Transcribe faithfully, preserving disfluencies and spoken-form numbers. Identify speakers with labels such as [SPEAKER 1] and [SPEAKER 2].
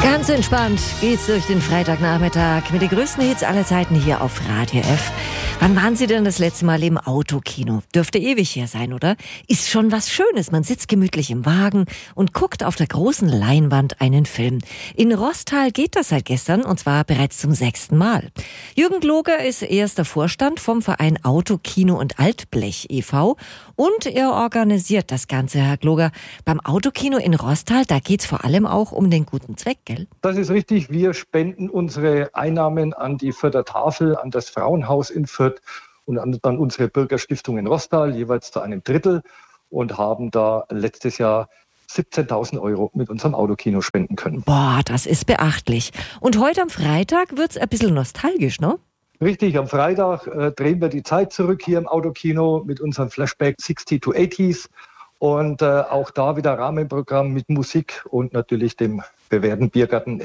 [SPEAKER 1] Ganz entspannt geht's durch den Freitagnachmittag mit den größten Hits aller Zeiten hier auf Radio F. Wann waren Sie denn das letzte Mal im Autokino? Dürfte ewig her sein, oder? Ist schon was Schönes. Man sitzt gemütlich im Wagen und guckt auf der großen Leinwand einen Film. In Roßtal geht das seit gestern und zwar bereits zum sechsten Mal. Jürgen Gloger ist erster Vorstand vom Verein Autokino und Altblech e V und er organisiert das Ganze, Herr Gloger. Beim Autokino in Roßtal, da geht's vor allem auch um den guten Zweck, gell?
[SPEAKER 2] Das ist richtig. Wir spenden unsere Einnahmen an die Fürther Tafel, an das Frauenhaus in Fürth und an dann unsere Bürgerstiftung in Roßtal, jeweils zu einem Drittel, und haben da letztes Jahr siebzehntausend Euro mit unserem Autokino spenden können.
[SPEAKER 1] Boah, das ist beachtlich. Und heute am Freitag wird's ein bisschen nostalgisch, ne?
[SPEAKER 2] Richtig, am Freitag äh, drehen wir die Zeit zurück hier im Autokino mit unserem Flashback sixty to eighties. Und äh, auch da wieder Rahmenprogramm mit Musik und natürlich dem bewährten Biergarten